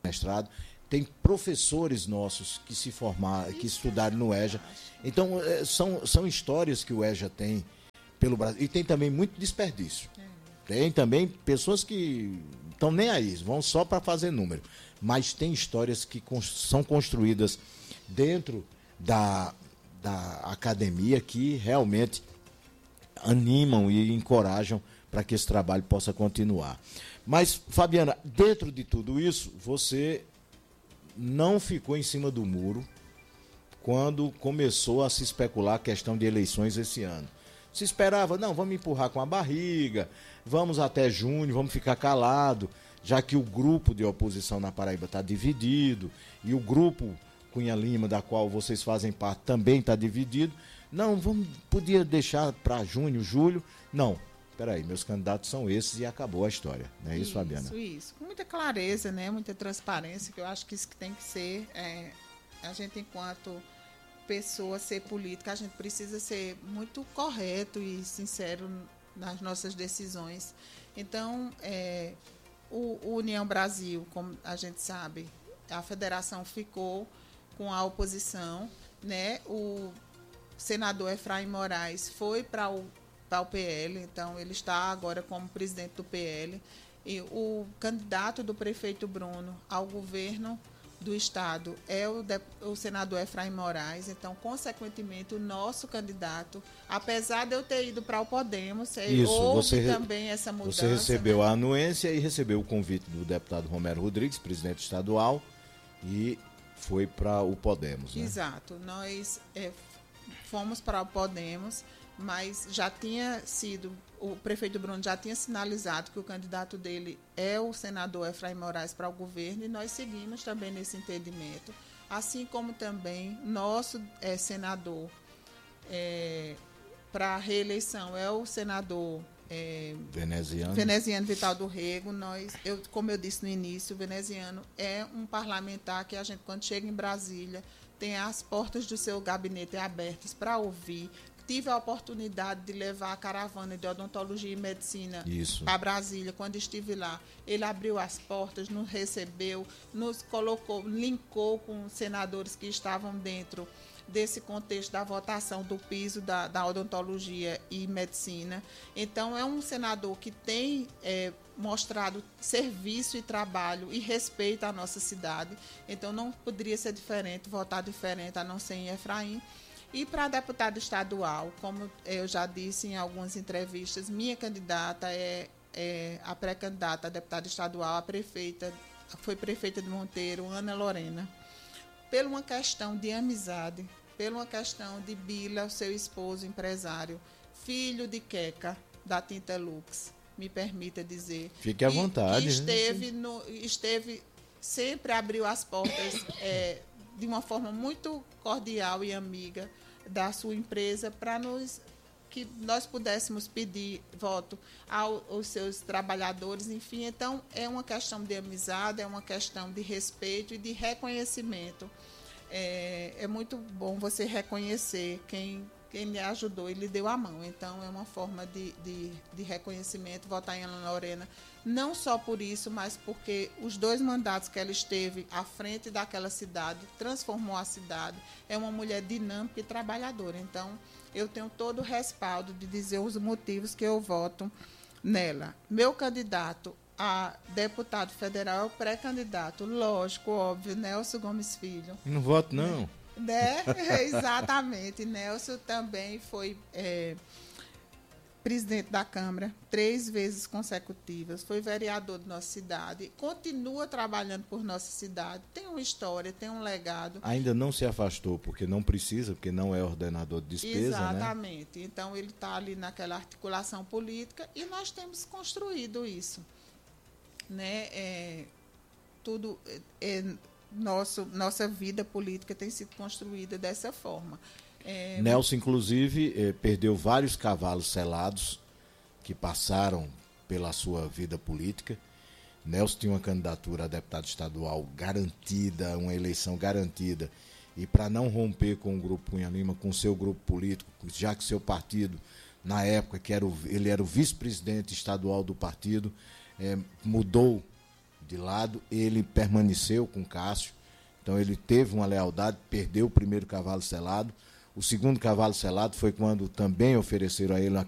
mestrado, tem professores nossos que se formaram, que estudaram no EJA. Então, são histórias que o EJA tem pelo Brasil. E tem também muito desperdício. Tem também pessoas que estão nem aí, vão só para fazer número. Mas tem histórias que são construídas dentro da academia que realmente animam e encorajam para que esse trabalho possa continuar. Mas, Fabiana, dentro de tudo isso, você não ficou em cima do muro quando começou a se especular a questão de eleições esse ano. Se esperava, não, vamos empurrar com a barriga, vamos até junho, vamos ficar calado, já que o grupo de oposição na Paraíba está dividido e o grupo Cunha Lima, da qual vocês fazem parte, também está dividido. Não, podia deixar para junho, julho. Não, peraí, meus candidatos são esses e acabou a história. Não é isso, Fabiana? Isso. Com muita clareza, né? Muita transparência, que eu acho que isso que tem que ser. A gente, enquanto pessoa, ser política, a gente precisa ser muito correto e sincero nas nossas decisões. Então, o União Brasil, como a gente sabe, a federação ficou com a oposição, né? O senador Efraim Moraes foi para o PL, então ele está agora como presidente do PL. E o candidato do prefeito Bruno ao governo do estado é o senador Efraim Moraes. Então, consequentemente, o nosso candidato, apesar de eu ter ido para o Podemos, houve também essa mudança. Você recebeu a anuência e recebeu o convite do deputado Romero Rodrigues, presidente estadual, e foi para o Podemos, né? Exato. Nós fomos para o Podemos, mas já tinha sido, o prefeito Bruno já tinha sinalizado que o candidato dele é o senador Efraim Moraes para o governo, e nós seguimos também nesse entendimento, assim como também nosso senador para a reeleição é o senador Veneziano Vital do Rego. Como eu disse no início, o Veneziano é um parlamentar que a gente, quando chega em Brasília, tem as portas do seu gabinete abertas para ouvir. Tive a oportunidade de levar a caravana de odontologia e medicina para Brasília. Quando estive lá, ele abriu as portas, nos recebeu, nos colocou, linkou com senadores que estavam dentro desse contexto da votação do piso da odontologia e medicina. Então, é um senador que tem mostrado serviço e trabalho e respeito à nossa cidade. Então, não poderia ser diferente, votar diferente, a não ser em Efraim. E para deputado estadual, como eu já disse em algumas entrevistas, minha candidata é a pré-candidata a deputada estadual, foi prefeita de Monteiro, Ana Lorena. Por uma questão de amizade, por uma questão de Bila, seu esposo empresário, filho de Queca, da Tinta Lux, me permita dizer. Fique à vontade. Esteve, sempre abriu as portas de uma forma muito cordial e amiga da sua empresa para que nós pudéssemos pedir voto aos seus trabalhadores, enfim. Então, é uma questão de amizade, é uma questão de respeito e de reconhecimento. É muito bom você reconhecer quem lhe ajudou e lhe deu a mão. Então, é uma forma de reconhecimento, votar em Ana Lorena, não só por isso, mas porque os 2 mandatos que ela esteve à frente daquela cidade, transformou a cidade, é uma mulher dinâmica e trabalhadora. Então, eu tenho todo o respaldo de dizer os motivos que eu voto nela. Meu candidato a deputado federal é o pré-candidato, lógico, óbvio, Nelson Gomes Filho. Não voto, não. Né? Exatamente. Nelson também foi presidente da Câmara 3 vezes consecutivas, foi vereador de nossa cidade, continua trabalhando por nossa cidade, tem uma história, tem um legado. Ainda não se afastou, porque não precisa, porque não é ordenador de despesa, exatamente, né? Então ele está ali naquela articulação política e nós temos construído isso, né? Nossa vida política tem sido construída dessa forma. Nelson, inclusive, perdeu vários cavalos selados que passaram pela sua vida política. Nelson tinha uma candidatura a deputado estadual garantida, uma eleição garantida. E para não romper com o Grupo Cunha Lima, com o seu grupo político, já que seu partido, na época, ele era o vice-presidente estadual do partido, mudou de lado, ele permaneceu com Cássio. Então ele teve uma lealdade, perdeu o primeiro cavalo selado. O segundo cavalo selado foi quando também ofereceram a ele uma